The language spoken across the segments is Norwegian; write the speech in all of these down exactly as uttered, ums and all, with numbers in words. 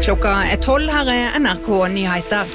Klokka er tolv, her er N R K Nyheter.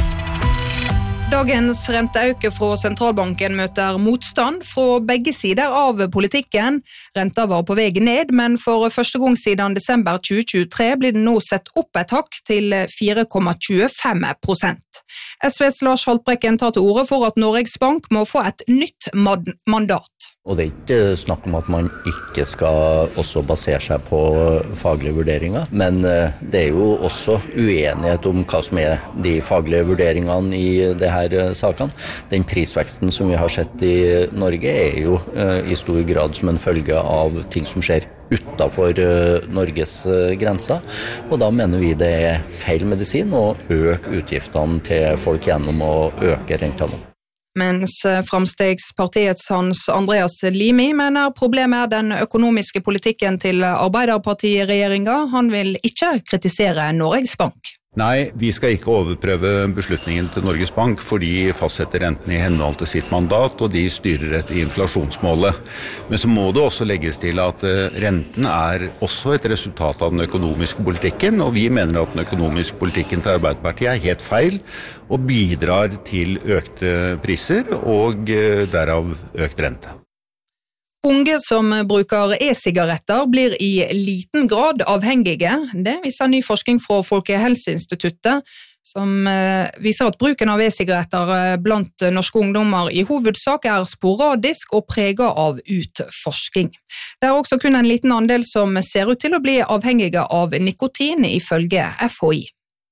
Dagens renteøke fra sentralbanken møter motstand fra begge sider av politikken. Renta var på vei ned, men for første gang siden desember tjue tjuetre blir det nå sett opp et hakk til fire komma tjuefem prosent. S V's Lars Haltbrekken tar til orde for at Norges Bank må få et nytt mandat. Og det er ikke snakk om at man ikke skal også basere seg på faglige vurderinger, men det er jo også uenighet om hva som er de faglige vurderingene i de her sakene. Den prisveksten som vi har sett i Norge er jo i stor grad som en følge av ting som skjer utenfor Norges grenser, og da mener vi det er feil medisin å øke utgiftene til folk gjennom å øke rentene. Mens Framstegspartiets Hans Andreas Limi mener problemet er den økonomiske politikken til Arbeiderpartiregjeringa. Han vil ikke kritisere Norges Bank. Nei, vi skal ikke overprøve beslutningen til Norges Bank, for de fastsetter renten i henhold til sitt mandat, og de styrer etter inflasjonsmålet. Men så må det også legges til at renten er også et resultat av den økonomiske politikken, og vi mener at den økonomiske politikken til Arbeiderpartiet er helt feil, og bidrar til økte priser, og derav økt rente. Unge som bruker e-sigaretter blir i liten grad avhengige. Det viser ny forskning fra Folkehelseinstituttet, som viser at bruken av e-sigaretter blant norske ungdommer i hovedsak er sporadisk og preget av utforsking. Det er også kun en liten andel som ser ut til å bli avhengige av nikotin, ifølge F H I.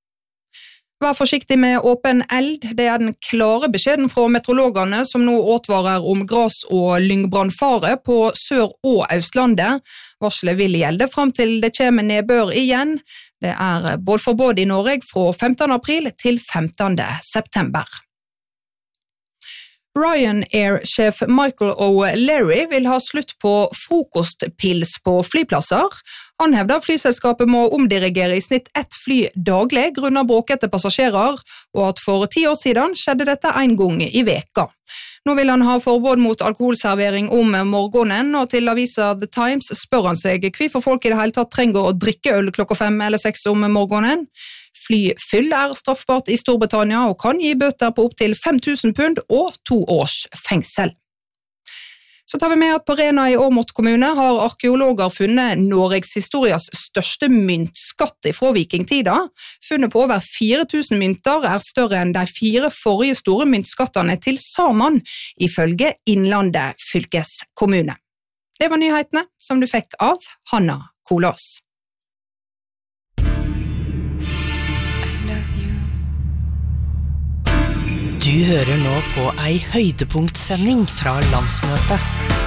Vær forsiktig med åpen eld, det er den klare beskjeden fra meteorologene som nå advarer om gras- og lyngbrannfare på Sør- og Østlandet. Varselet vil gjelde frem til det kommer nedbør igjen. Det er bålforbud i Norge fra femtende april til femtende september. Ryanair-sjef Michael O'Leary vil ha slutt på frokostpils på flyplasser. Han hevder flyselskapet må omdirigere i snitt ett fly daglig grunnet bråkete passasjerer, og at for ti år siden skjedde dette en gang i veka. Nå vil han ha forbud mot alkoholservering om morgenen, og til avisa The Times spør han seg hvorfor folk i det hele tatt trenger å drikke øl klokka fem eller seks om morgenen. Flyfyll er straffbart i Storbritannia og kan gi bøter på opp til fem tusen pund og to års fengsel. Så tar vi med at på Rena i Åmot kommune har arkeologer funnet Norges historias største myntskatt fra vikingtida. Funnet på over fire tusen mynter er større enn de fire forrige store myntskattene til sammen, ifølge Innlandet fylkeskommune. Det var nyhetene som du fikk av Hanna Kolås. Du hører nå på ei høydepunktsending fra landsmøtet.